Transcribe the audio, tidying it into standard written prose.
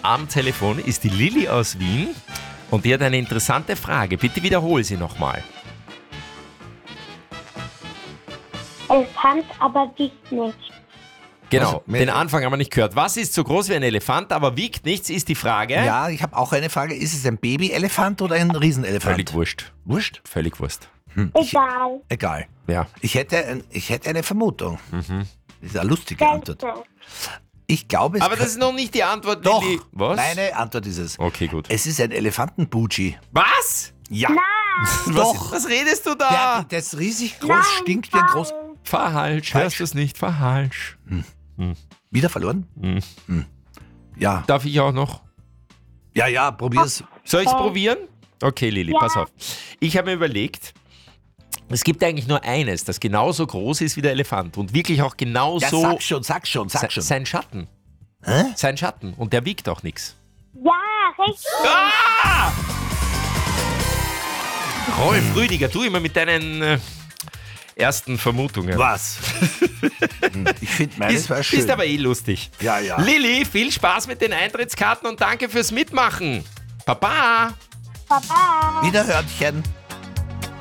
am Telefon ist die Lilly aus Wien und die hat eine interessante Frage. Bitte wiederhol sie nochmal. Elefant, aber wiegt nicht. Genau, Also, den Anfang haben wir nicht gehört. Was ist so groß wie ein Elefant, aber wiegt nichts, ist die Frage. Ja, ich habe auch eine Frage. Ist es ein Babyelefant oder ein Riesenelefant? Völlig wurscht. Wurscht? Völlig wurscht. Egal. Egal. Ja. Ich hätte eine Vermutung. Das ist eine lustige Antwort. Welche? Ich glaube, es Aber das ist noch nicht die Antwort, doch. Lilly. Was? Meine Antwort ist es. Okay, gut. Es ist ein Elefantenbuji. Was? Ja. Doch. Was redest du da? Der ist riesig groß, stinkt wie ein groß. Verhalsch, hörst du es nicht? Verhalsch. Wieder verloren? Ja. Darf ich auch noch? Ja, probier's. Soll ich es probieren? Okay, Lilly, pass auf. Ich habe mir überlegt, es gibt eigentlich nur eines, das genauso groß ist wie der Elefant und wirklich auch genauso Ja, sag schon. sein Schatten. Hä? Sein Schatten. Und der wiegt auch nichts. Ja, richtig. Rolf Rüdiger, du immer mit deinen ersten Vermutungen. Was? Ich finde meines war schön. Ist aber eh lustig. Ja. Lilly, viel Spaß mit den Eintrittskarten und danke fürs Mitmachen. Baba! Baba. Wiederhörnchen.